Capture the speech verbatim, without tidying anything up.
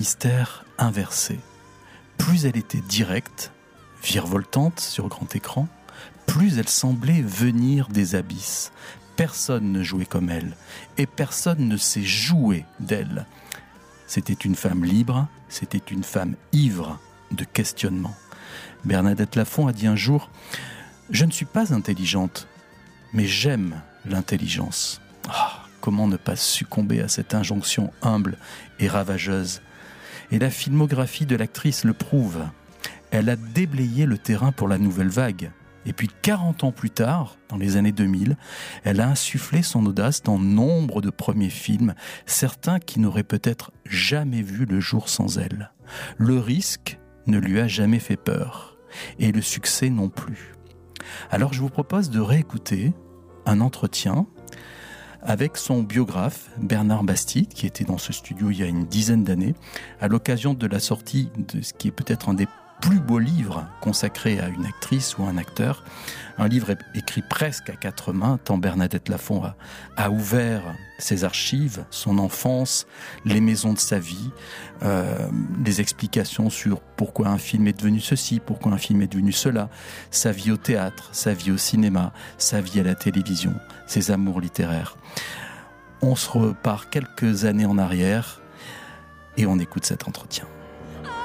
mystère inversé. Plus elle était directe, virevoltante sur grand écran, plus elle semblait venir des abysses. Personne ne jouait comme elle, et personne ne s'est joué d'elle. C'était une femme libre, c'était une femme ivre de questionnement. Bernadette Lafont a dit un jour « Je ne suis pas intelligente, mais j'aime l'intelligence. » Ah, comment ne pas succomber à cette injonction humble et ravageuse ? Et la filmographie de l'actrice le prouve. Elle a déblayé le terrain pour la nouvelle vague. Et puis quarante ans plus tard, dans les années deux mille, elle a insufflé son audace dans nombre de premiers films, certains qui n'auraient peut-être jamais vu le jour sans elle. Le risque ne lui a jamais fait peur, et le succès non plus. Alors je vous propose de réécouter un entretien avec son biographe Bernard Bastide, qui était dans ce studio il y a une dizaine d'années, à l'occasion de la sortie de ce qui est peut-être un des plus beau livre consacré à une actrice ou un acteur, un livre écrit presque à quatre mains, tant Bernadette Lafont a, a ouvert ses archives, son enfance, les maisons de sa vie, euh, des explications sur pourquoi un film est devenu ceci, pourquoi un film est devenu cela, sa vie au théâtre, sa vie au cinéma, sa vie à la télévision, ses amours littéraires. On se repart quelques années en arrière et on écoute cet entretien.